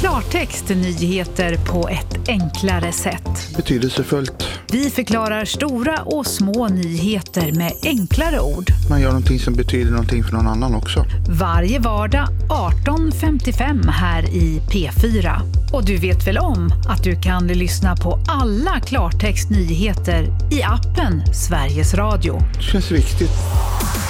Klartext nyheter på ett enklare sätt. Betydelsefullt. Vi förklarar stora och små nyheter med enklare ord. Man gör någonting som betyder någonting för någon annan också. Varje vardag 18:55 här i P4. Och du vet väl om att du kan lyssna på alla Klartext nyheter i appen Sveriges Radio. Det känns viktigt.